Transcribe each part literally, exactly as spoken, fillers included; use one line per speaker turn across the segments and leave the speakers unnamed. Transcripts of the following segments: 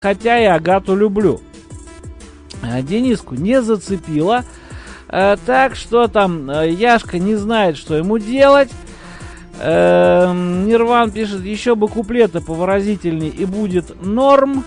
хотя и Агату люблю. Дениску не зацепило. Так что там Яшка не знает, что ему делать. Нирван пишет, еще бы куплеты повыразительней и будет норм.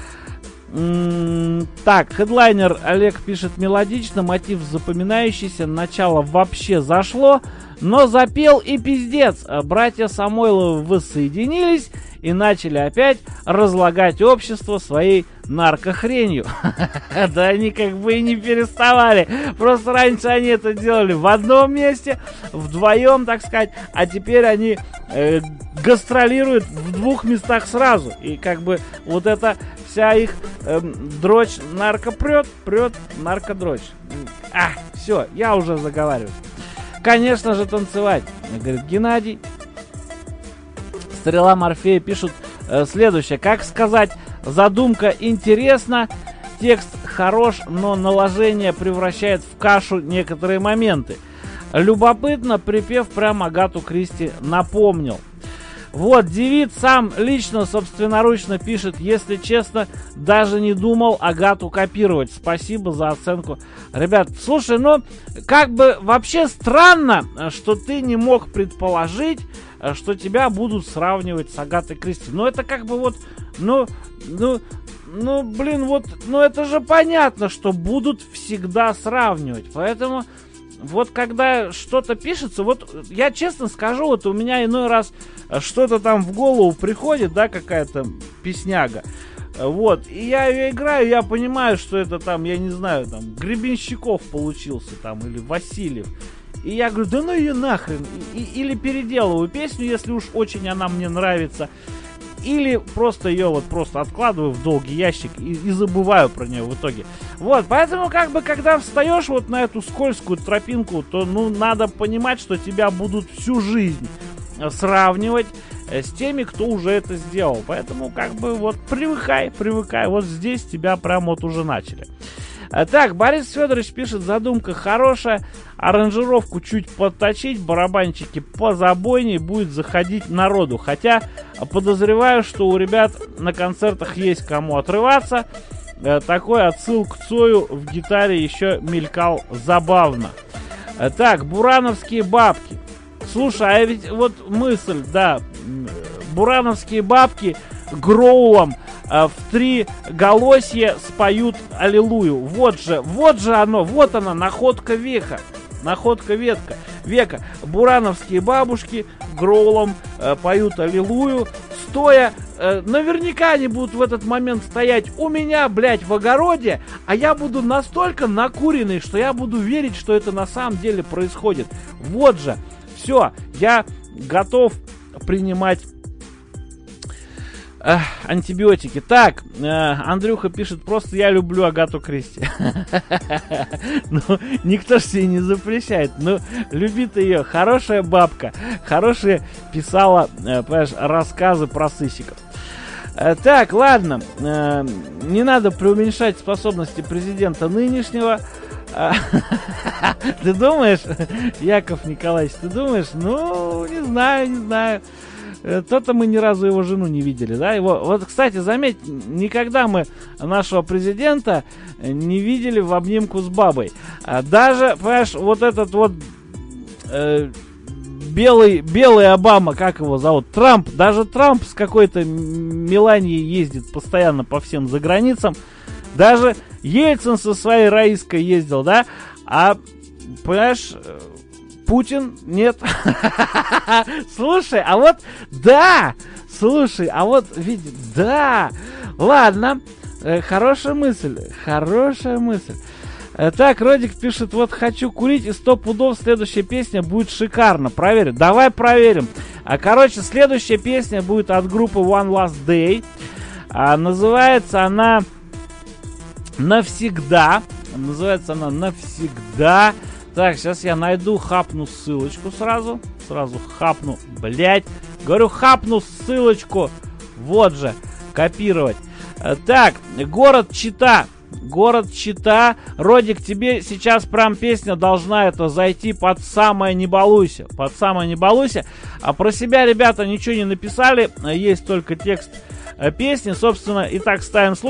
Так, хедлайнер Олег пишет мелодично, мотив запоминающийся, начало вообще зашло, но запел и пиздец. Братья Самойловы воссоединились и начали опять разлагать общество своей наркохренью. Да они как бы и не переставали. Просто раньше они это делали в одном месте, вдвоем, так сказать, а теперь они э, гастролируют в двух местах сразу. И как бы вот эта вся их э, дрочь нарко прет, прет наркодрочь. А, все, я уже заговариваю. Конечно же танцевать, говорит Геннадий. Стрела Морфея пишут э, следующее. Как сказать, задумка интересна, текст хорош, но наложение превращает в кашу некоторые моменты. Любопытно, припев прям Агату Кристи напомнил. Вот, Девид сам лично, собственноручно пишет, если честно, даже не думал Агату копировать. Спасибо за оценку. Ребят, слушай, ну, как бы вообще странно, что ты не мог предположить, что тебя будут сравнивать с Агатой Кристи. Ну, это как бы вот, ну, ну, ну, блин, вот, ну, это же понятно, что будут всегда сравнивать. Поэтому... Вот когда что-то пишется, вот я честно скажу, вот у меня иной раз что-то там в голову приходит, да, какая-то песняга, вот, и я ее играю, я понимаю, что это там, я не знаю, там, Гребенщиков получился там, или Васильев, и я говорю, да ну ее нахрен, и, и, или переделываю песню, если уж очень она мне нравится, или просто ее вот просто откладываю в долгий ящик и, и забываю про нее в итоге. Вот, поэтому как бы когда встаешь вот на эту скользкую тропинку, то ну надо понимать, что тебя будут всю жизнь сравнивать с теми, кто уже это сделал. Поэтому как бы вот привыкай, привыкай. Вот здесь тебя прям вот уже начали. Так, Борис Федорович пишет, задумка хорошая, аранжировку чуть подточить, барабанчики позабойней, будет заходить народу. Хотя подозреваю, что у ребят на концертах есть кому отрываться. Такой отсыл к Цою в гитаре еще мелькал забавно. Так, бурановские бабки. Слушай, а ведь вот мысль, да, бурановские бабки гроулом в три голосья споют аллилуйю. Вот же, вот же оно, вот она, находка века. Находка ветка, века. Бурановские бабушки гроулом э, поют аллилуйю. Стоя, э, наверняка они будут в этот момент стоять у меня, блядь, в огороде, а я буду настолько накуренный, что я буду верить, что это на самом деле происходит. Вот же, все, я готов принимать антибиотики. Так, э, Андрюха пишет, просто я люблю Агату Кристи. Ну, никто же себе не запрещает. Ну, любит ее. Хорошая бабка. Хорошая писала, э, понимаешь, рассказы про сысиков. Э, так, ладно. Э, не надо преуменьшать способности президента нынешнего. Ты думаешь, Яков Николаевич, ты думаешь? Ну, не знаю, не знаю. То-то мы ни разу его жену не видели, да? Его, вот, кстати, заметь, никогда мы нашего президента не видели в обнимку с бабой. Даже, понимаешь, вот этот вот э, белый, белый Обама, как его зовут, Трамп, даже Трамп с какой-то Меланией ездит постоянно по всем заграницам. Даже Ельцин со своей Раиской ездил, да? А, понимаешь... Путин? Нет. Слушай, а вот, да, слушай, а вот, видишь, да, ладно, э, хорошая мысль, хорошая мысль. Э, так, Родик пишет, вот хочу курить, и сто пудов следующая песня будет шикарно, проверим, давай проверим. А, короче, следующая песня будет от группы One Last Day, а, называется она «Навсегда», называется она «Навсегда». Так, сейчас я найду, хапну ссылочку сразу. Сразу хапну, блять. Говорю, хапну ссылочку. Вот же, копировать. Так, город Чита. Город Чита. Родик, тебе сейчас прям песня должна это зайти под самое не балуйся. Под самое не балуйся. А про себя ребята ничего не написали. Есть только текст э, песни. Собственно, итак, ставим слушать.